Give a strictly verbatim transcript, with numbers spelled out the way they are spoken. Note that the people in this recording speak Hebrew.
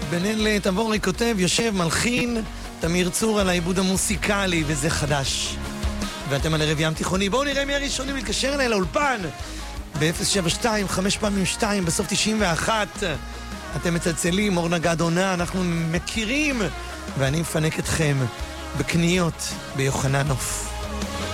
בן-אל תבורי כותב, יושב מלחין, תמיר צור על העיבוד המוסיקלי, וזה חדש. ואתם על ערב ים תיכוני. בואו נראה מי הראשונים להתקשר אליי לאולפן. ב-אפס שבע שתיים, חמש פעמים שתיים, בסוף תשעים ואחת. אתם מצלצלים, אור נגד עונה, אנחנו מכירים, ואני מפנק אתכם בקניות ביוחננוף.